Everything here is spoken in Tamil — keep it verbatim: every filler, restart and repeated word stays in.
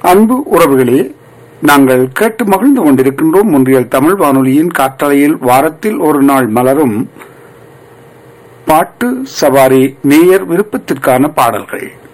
அன்பு உறவுகளே, நாங்கள் கேட்டு மகிழ்ந்து கொண்டிருக்கின்றோம் ஒன்றியல் தமிழ் வானொலியின் காற்றலையில் வாரத்தில் ஒரு நாள் மலரும் பாட்டு சவாரி நேயர் விருப்பத்திற்கான பாடல்கள்.